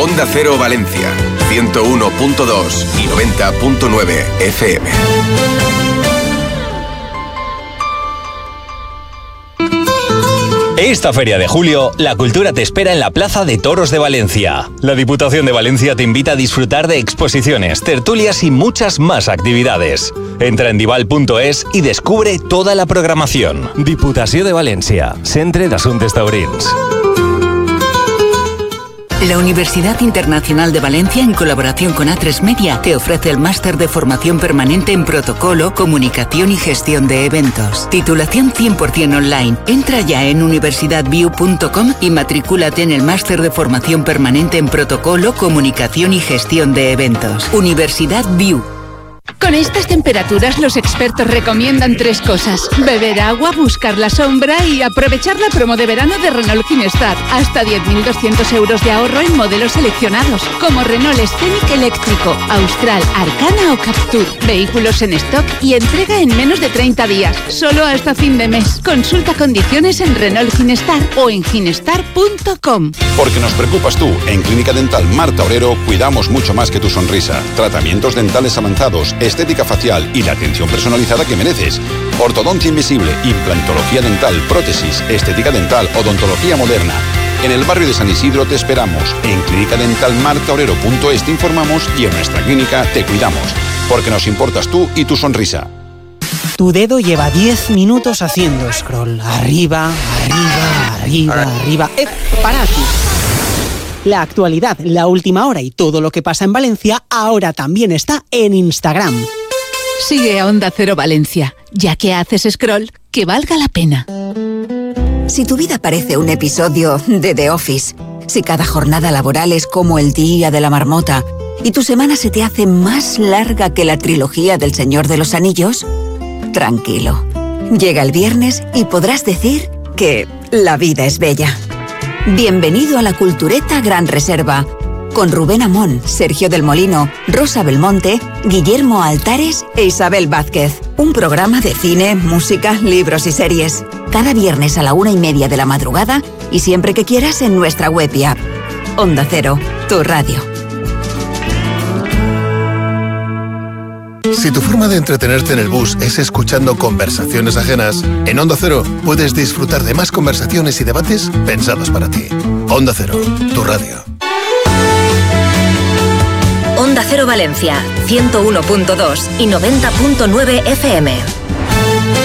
Onda Cero Valencia, 101.2 y 90.9 FM. Esta feria de julio, la cultura te espera en la Plaza de Toros de Valencia. La Diputación de Valencia te invita a disfrutar de exposiciones, tertulias y muchas más actividades. Entra en dival.es y descubre toda la programación. Diputació de València, Centre d'Assumptes Taurins. La Universidad Internacional de Valencia, en colaboración con A3 Media, te ofrece el máster de formación permanente en protocolo, comunicación y gestión de eventos. Titulación 100% online. Entra ya en universidadview.com y matricúlate en el máster de formación permanente en protocolo, comunicación y gestión de eventos. Universidad View. Con estas temperaturas, los expertos recomiendan 3 cosas: beber agua, buscar la sombra y aprovechar la promo de verano de Renault Ginestar. Hasta 10.200 euros de ahorro en modelos seleccionados, como Renault Scenic eléctrico, Austral, Arcana o Captur. Vehículos en stock y entrega en menos de 30 días, solo hasta fin de mes. Consulta condiciones en Renault Ginestar o en ginestar.com. Porque nos preocupas tú. En Clínica Dental Marta Obrero cuidamos mucho más que tu sonrisa. Tratamientos dentales avanzados, estética facial y la atención personalizada que mereces. Ortodoncia invisible, implantología dental, prótesis, estética dental, odontología moderna. En el barrio de San Isidro te esperamos. En clínicadentalmartaobrero.es te informamos y en nuestra clínica te cuidamos. Porque nos importas tú y tu sonrisa. Tu dedo lleva 10 minutos haciendo scroll. Arriba, arriba, arriba, arriba. ¡Para aquí! La actualidad, la última hora y todo lo que pasa en Valencia ahora también está en Instagram. Sigue a Onda Cero Valencia, ya que haces scroll, que valga la pena. Si tu vida parece un episodio de The Office, si cada jornada laboral es como el día de la marmota y tu semana se te hace más larga que la trilogía del Señor de los Anillos, tranquilo. Llega el viernes y podrás decir que la vida es bella. Bienvenido a la Cultureta Gran Reserva, con Rubén Amón, Sergio del Molino, Rosa Belmonte, Guillermo Altares e Isabel Vázquez. Un programa de cine, música, libros y series. Cada viernes a la 1:30 de la madrugada y siempre que quieras en nuestra web y app. Onda Cero, tu radio. Si tu forma de entretenerte en el bus es escuchando conversaciones ajenas, en Onda Cero puedes disfrutar de más conversaciones y debates pensados para ti. Onda Cero, tu radio. Onda Cero Valencia, 101.2 y 90.9 FM.